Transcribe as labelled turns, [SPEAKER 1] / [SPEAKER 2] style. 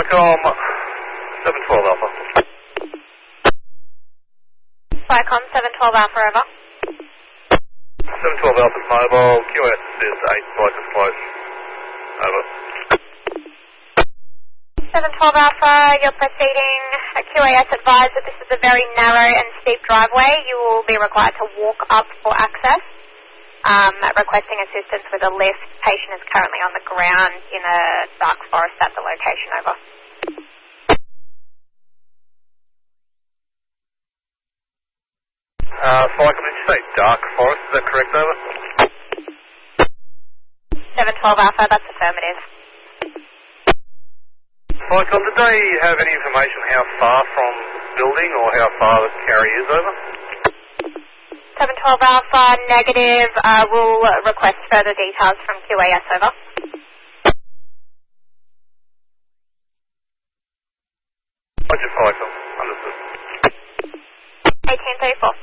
[SPEAKER 1] Vicom 712 Alpha.
[SPEAKER 2] Vicom 712 Alpha, over.
[SPEAKER 1] 712 Alpha's mobile, QS is 8 Vicom close. Over.
[SPEAKER 2] 712 Alpha, you're proceeding. QAS advised that this is a very narrow and steep driveway. You will be required to walk up for access. Requesting assistance with a lift. Patient is currently on the ground in a dark forest at the location, over.
[SPEAKER 1] Vicom, did you say dark forest? Is that correct, over?
[SPEAKER 2] 712 Alpha, that's affirmative.
[SPEAKER 1] Vicom, did they have any information how far from the building or how far the carry is, over?
[SPEAKER 2] 712 Alpha, negative. We'll request further details from QAS, over.
[SPEAKER 1] Roger, Vicom. Understood.
[SPEAKER 2] 1834.